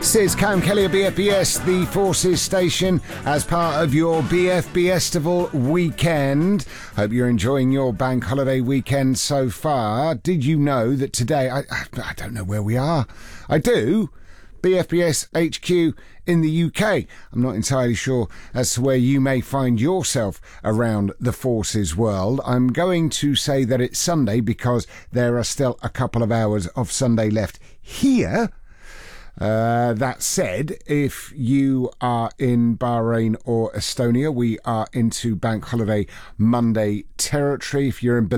This is Cam Kelly of BFBS, the Forces station, as part of your BFBestival weekend. Hope you're enjoying your bank holiday weekend so far. Did you know that today, I don't know where we are. I do. BFBS HQ in the UK. I'm not entirely sure as to where you may find yourself around the Forces world. I'm going to say that it's Sunday because there are still a couple of hours of Sunday left here. That said, if you are in Bahrain or Estonia, we are into Bank Holiday Monday territory. If you're in